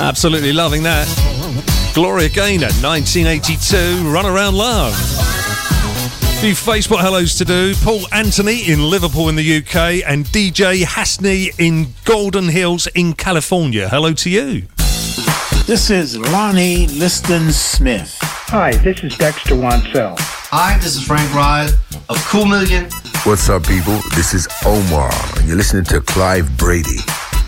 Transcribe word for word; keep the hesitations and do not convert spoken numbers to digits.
Absolutely loving that. Gloria Gaynor, nineteen eighty-two, Run Around Love. A few Facebook hellos to do. Paul Anthony in Liverpool in the U K and D J Hasney in Golden Hills in California. Hello to you. This is Lonnie Liston Smith. Hi, this is Dexter Wansell. Hi, this is Frank Ride of Cool Million. What's up, people? This is Omar, and you're listening to Clive Brady